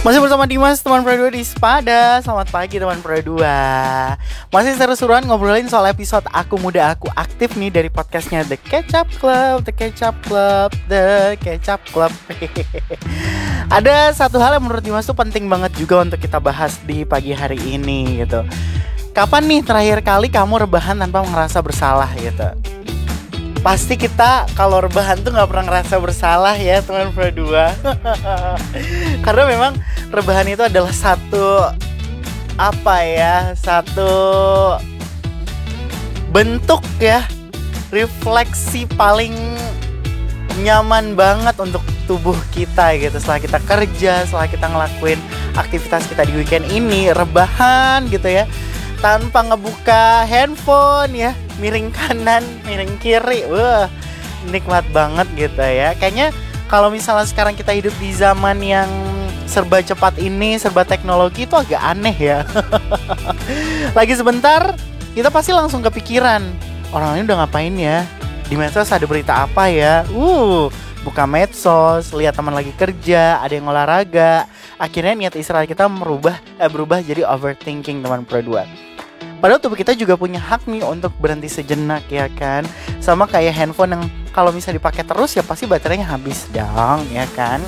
Masih bersama Dimas, teman Pro 2 di Spada. Selamat pagi teman Pro 2. Masih seru-seruan ngobrolin soal episode Aku Muda Aku Aktif nih dari podcastnya The Kecap Club. Ada satu hal yang menurut Dimas tuh penting banget juga untuk kita bahas di pagi hari ini gitu. Kapan nih terakhir kali kamu rebahan tanpa ngerasa bersalah gitu? Pasti kita kalau rebahan tuh gak pernah ngerasa bersalah ya teman Pro 2. Karena memang rebahan itu adalah satu bentuk ya, refleksi paling nyaman banget untuk tubuh kita gitu. Setelah kita kerja, setelah kita ngelakuin aktivitas kita di weekend ini, rebahan gitu ya, tanpa ngebuka handphone ya, miring kanan, miring kiri, nikmat banget gitu ya. Kayaknya kalau misalnya sekarang kita hidup di zaman yang serba cepat ini, serba teknologi, itu agak aneh ya. Lagi sebentar kita pasti langsung kepikiran, orang ini udah ngapain ya, di medsos ada berita apa ya, buka medsos, lihat teman lagi kerja, ada yang olahraga. Akhirnya niat istirahat kita berubah jadi overthinking teman Pro 2. Padahal tubuh kita juga punya hak nih untuk berhenti sejenak ya kan. Sama kayak handphone yang kalau misalnya dipakai terus ya pasti baterainya habis dong ya kan.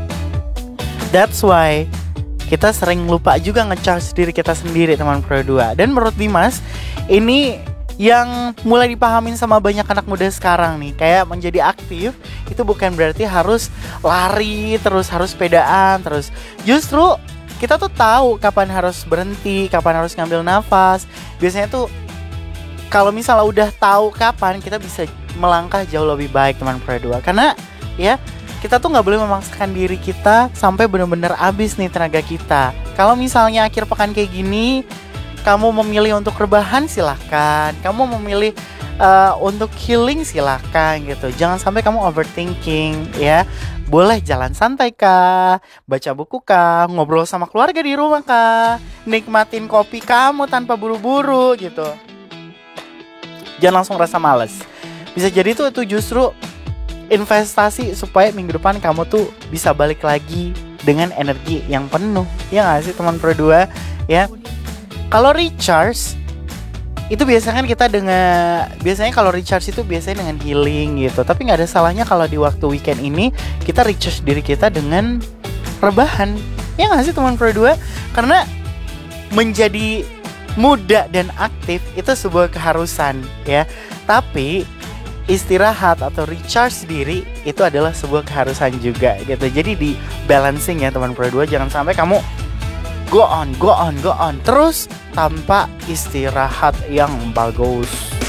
That's why kita sering lupa juga nge-charge diri kita sendiri teman Pro 2. Dan menurut Dimas, ini yang mulai dipahamin sama banyak anak muda sekarang nih, kayak menjadi aktif itu bukan berarti harus lari terus, harus sepedaan terus. Justru kita tuh tahu kapan harus berhenti, kapan harus ngambil nafas. Biasanya tuh kalau misalnya udah tahu kapan, kita bisa melangkah jauh lebih baik teman Pro 2. Karena ya kita tuh gak boleh memaksakan diri kita sampai benar-benar habis nih tenaga kita. Kalau misalnya akhir pekan kayak gini, kamu memilih untuk rebahan silahkan, kamu memilih untuk healing silahkan gitu. Jangan sampai kamu overthinking ya. Boleh jalan santai kah, baca buku kah, ngobrol sama keluarga di rumah kah, nikmatin kopi kamu tanpa buru-buru gitu. Jangan langsung rasa males. Bisa jadi tuh itu justru investasi supaya minggu depan kamu tuh bisa balik lagi dengan energi yang penuh. Ya gak sih teman Pro 2 ya. Kalau recharge itu biasanya kalau recharge itu biasanya dengan healing gitu. Tapi nggak ada salahnya kalau di waktu weekend ini kita recharge diri kita dengan rebahan. Ya nggak sih teman Pro 2? Karena menjadi muda dan aktif itu sebuah keharusan ya. Tapi istirahat atau recharge diri itu adalah sebuah keharusan juga gitu. Jadi di balancing ya teman Pro 2. Jangan sampai kamu go on terus tanpa istirahat yang bagus.